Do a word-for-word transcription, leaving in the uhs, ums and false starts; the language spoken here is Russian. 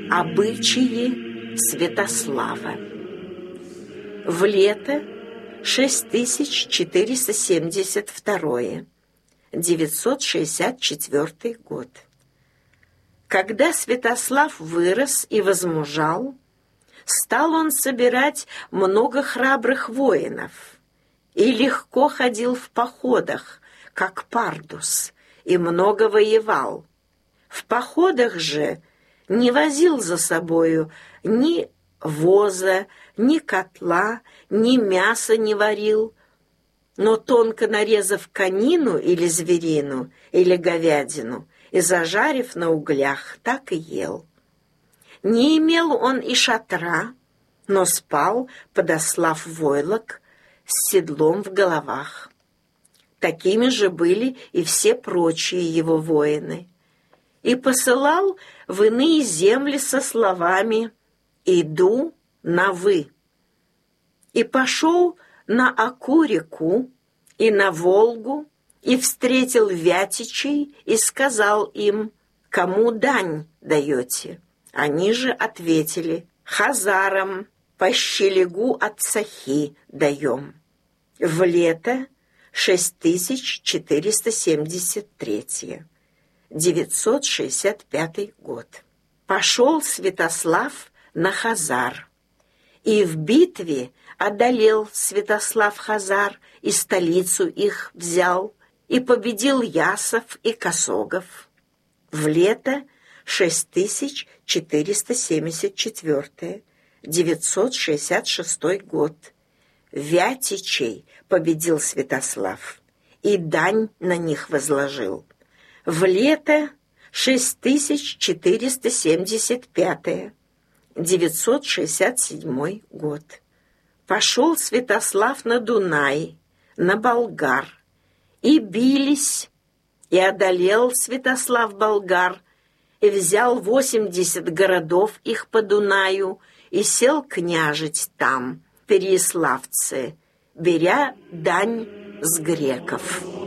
Обычаи Святослава. В лето шесть тысяч четыреста семьдесят второе, девятьсот шестьдесят четвёртый год. Когда Святослав вырос и возмужал, стал он собирать много храбрых воинов и легко ходил в походах, как пардус, и много воевал. В походах же не возил за собою ни воза, ни котла, ни мяса не варил, но тонко нарезав конину или зверину, или говядину, и зажарив на углях, так и ел. Не имел он и шатра, но спал, подослав войлок, с седлом в головах. Такими же были и все прочие его воины. И посылал в иные земли со словами «Иду на вы». И пошел на Аку-реку и на Волгу, и встретил вятичей, и сказал им: «Кому дань даете?» Они же ответили: «Хазарам по щелегу от Сахи даем». В лето шесть тысяч четыреста семьдесят третье, девятьсот шестьдесят пятый год. Пошел Святослав на Хазар, и в битве одолел Святослав Хазар, и столицу их взял, и победил ясов и косогов. В лето шесть тысяч четыреста семьдесят четвёртое, девятьсот шестьдесят шестой год. Вятичей победил Святослав, и дань на них возложил. В лето шесть тысяч четыреста семьдесят пятое, девятьсот шестьдесят седьмой год. Пошел Святослав на Дунай, на болгар, и бились, и одолел Святослав болгар, и взял восемьдесят городов их по Дунаю, и сел княжить там, Переяславцы, беря дань с греков.